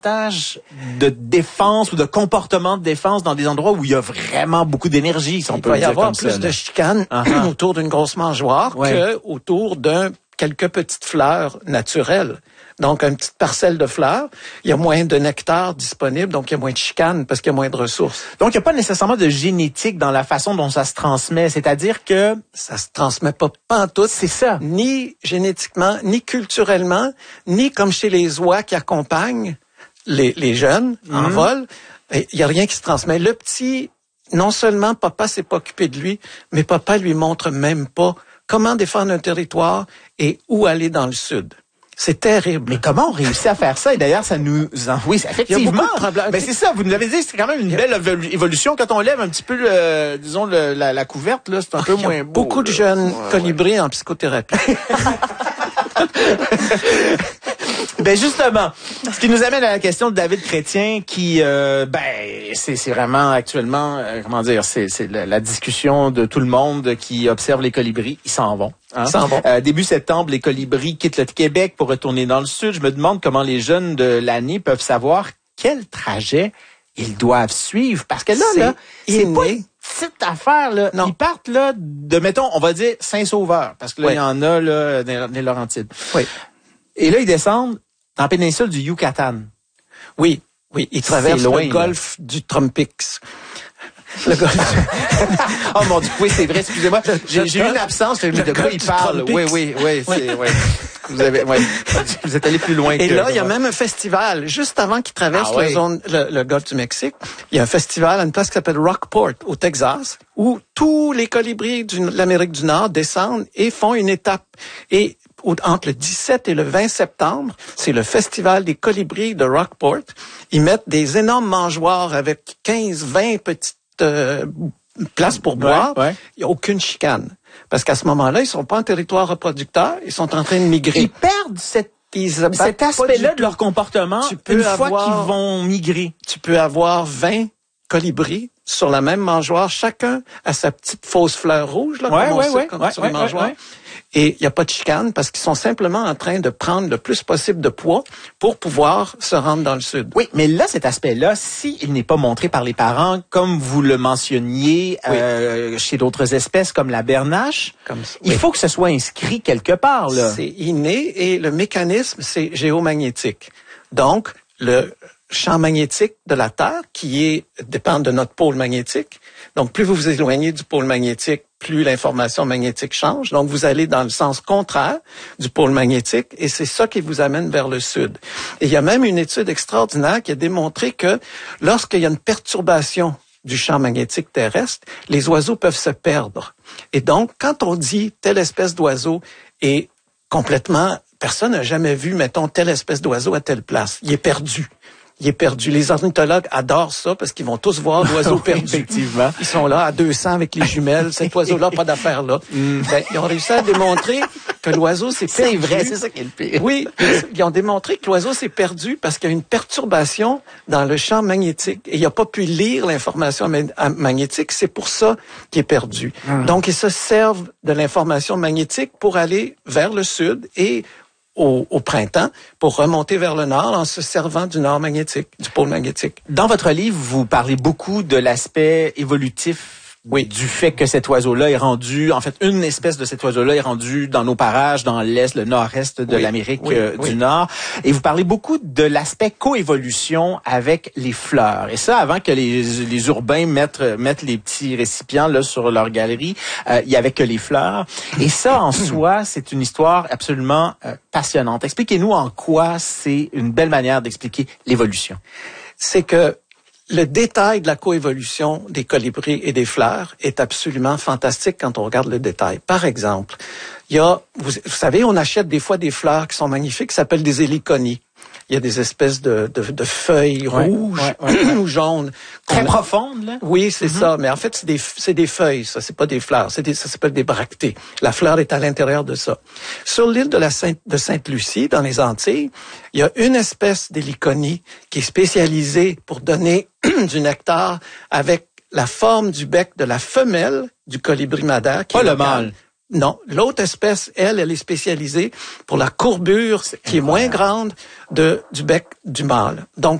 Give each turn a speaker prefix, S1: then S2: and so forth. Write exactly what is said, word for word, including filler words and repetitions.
S1: de défense ou de comportement de défense dans des endroits où il y a vraiment beaucoup d'énergie, si on
S2: il
S1: peut
S2: va
S1: le
S2: y
S1: dire
S2: avoir
S1: comme
S2: plus
S1: ça,
S2: de
S1: là.
S2: chicanes uh-huh. autour d'une grosse mangeoire ouais. que autour d'un quelques petites fleurs naturelles. Donc, une petite parcelle de fleurs, il y a moins de nectar disponible, donc il y a moins de chicanes parce qu'il y a moins de ressources.
S1: Donc, il n'y a pas nécessairement de génétique dans la façon dont ça se transmet, c'est-à-dire que...
S2: Ça se transmet pas pantoute.
S1: C'est ça.
S2: Ni génétiquement, ni culturellement, ni comme chez les oies qui accompagnent les, les jeunes mm-hmm. en vol. Il y a rien qui se transmet. Le petit, non seulement papa s'est pas occupé de lui, mais papa lui montre même pas comment défendre un territoire et où aller dans le sud. C'est terrible.
S1: Mais comment on réussit à faire ça? Et d'ailleurs, ça nous... Oui, effectivement.
S2: Il y a beaucoup de problèmes.
S1: Mais c'est ça, vous nous avez dit, c'est quand même une belle évolution. Quand on lève un petit peu, le, disons, le, la, la couverte, là, c'est un oh, peu moins beau.
S2: Beaucoup
S1: là.
S2: de jeunes
S1: ouais,
S2: colibris ouais. en psychothérapie.
S1: Ben justement, ce qui nous amène à la question de David Chrétien, qui, euh, ben, c'est, c'est vraiment actuellement, euh, comment dire, c'est, c'est la, la discussion de tout le monde qui observe les colibris. Ils s'en vont. Hein? Ils s'en vont. Euh, début septembre, les colibris quittent le Québec pour retourner dans le sud. Je me demande comment les jeunes de l'année peuvent savoir quel trajet ils doivent suivre, parce que là, c'est là, c'est pas une petite affaire là. Non. Ils partent là de, mettons, on va dire Saint-Sauveur, parce que là, il oui. y en a là dans les Laurentides.
S2: Oui.
S1: Et là, ils descendent dans la péninsule du Yucatan.
S2: Oui, oui, ils traversent loin, le golfe là. Du Trompix. Le golfe.
S1: Oh mon Dieu, oui, c'est vrai, excusez-moi. J'ai, j'ai eu une absence, le de quoi il parle. Oui, oui, oui, c'est, oui. Vous avez, ouais, vous êtes allé plus loin.
S2: Et
S1: que
S2: là, il y a même un festival, juste avant qu'ils traversent ah, la oui. zone, le, le golfe du Mexique. Il y a un festival à une place qui s'appelle Rockport, au Texas, où tous les colibris de l'Amérique du Nord descendent et font une étape. Et entre le dix-sept et le vingt septembre, c'est le festival des colibris de Rockport. Ils mettent des énormes mangeoires avec quinze, vingt petites euh, places pour boire.
S1: Ouais, ouais.
S2: Il n'y a aucune chicane. Parce qu'à ce moment-là, ils sont pas en territoire reproducteur, ils sont en train de migrer.
S1: Ils perdent cette,
S2: ils
S1: cet aspect-là de leur comportement
S2: tu peux
S1: une
S2: avoir,
S1: fois qu'ils vont migrer.
S2: Tu peux avoir vingt colibris sur la même mangeoire, chacun a sa petite fausse fleur rouge, là,
S1: ouais,
S2: comme
S1: ouais,
S2: on
S1: ouais,
S2: sait, comme
S1: ouais,
S2: sur
S1: ouais,
S2: les mangeoires.
S1: Ouais, ouais.
S2: Et il n'y a pas de chicane parce qu'ils sont simplement en train de prendre le plus possible de poids pour pouvoir se rendre dans le sud.
S1: Oui, mais là, cet aspect-là, s'il n'est pas montré par les parents, comme vous le mentionniez oui. euh, chez d'autres espèces comme la bernache, comme ça, il oui. faut que ce soit inscrit quelque part. Là.
S2: C'est inné et le mécanisme, c'est géomagnétique. Donc, le champ magnétique de la Terre, qui est dépend de notre pôle magnétique. Donc, plus vous vous éloignez du pôle magnétique, plus l'information magnétique change. Donc, vous allez dans le sens contraire du pôle magnétique et c'est ça qui vous amène vers le sud. Et il y a même une étude extraordinaire qui a démontré que lorsqu'il y a une perturbation du champ magnétique terrestre, les oiseaux peuvent se perdre. Et donc, quand on dit telle espèce d'oiseau est complètement... Personne n'a jamais vu, mettons, telle espèce d'oiseau à telle place. Il est perdu. Il est perdu. Les ornithologues adorent ça parce qu'ils vont tous voir l'oiseau
S1: oui,
S2: perdu.
S1: Effectivement.
S2: Ils sont là à deux cents avec les jumelles. Cet oiseau-là, pas d'affaire là. Mm. Ben, ils ont réussi à démontrer que l'oiseau s'est perdu.
S1: C'est vrai, c'est ça qui est le pire.
S2: Oui, ils ont démontré que l'oiseau s'est perdu parce qu'il y a une perturbation dans le champ magnétique. Et il n'a pas pu lire l'information magnétique. C'est pour ça qu'il est perdu. Mm. Donc, ils se servent de l'information magnétique pour aller vers le sud et Au, au printemps pour remonter vers le nord en se servant du nord magnétique, du pôle magnétique.
S1: Dans votre livre, vous parlez beaucoup de l'aspect évolutif oui. du fait que cet oiseau-là est rendu, en fait, une espèce de cet oiseau-là est rendu dans nos parages, dans l'est, le nord-est de oui. l'Amérique oui. Euh, oui. du Nord. Et vous parlez beaucoup de l'aspect coévolution avec les fleurs. Et ça, avant que les, les urbains mettent, mettent les petits récipients là sur leur galerie, euh, il y avait que les fleurs. Et ça, en soi, c'est une histoire absolument euh, passionnante. Expliquez-nous en quoi c'est une belle manière d'expliquer l'évolution.
S2: C'est que le détail de la coévolution des colibris et des fleurs est absolument fantastique quand on regarde le détail. Par exemple, il y a, vous, vous savez, on achète des fois des fleurs qui sont magnifiques, qui s'appellent des héliconies. Il y a des espèces de, de, de feuilles ouais, rouges ouais, ouais, ouais. ou jaunes.
S1: Très profondes, là?
S2: Oui, c'est mm-hmm. ça. Mais en fait, c'est des, c'est des feuilles, ça. C'est pas des fleurs. C'est des, ça s'appelle des bractées. La fleur est à l'intérieur de ça. Sur l'île de la Sainte, de Sainte-Lucie, dans les Antilles, il y a une espèce d'héliconie qui est spécialisée pour donner du nectar avec la forme du bec de la femelle du colibri madère. Qui
S1: pas
S2: est
S1: le mâle.
S2: Non, l'autre espèce, elle, elle est spécialisée pour la courbure qui est moins grande de, du bec du mâle. Donc,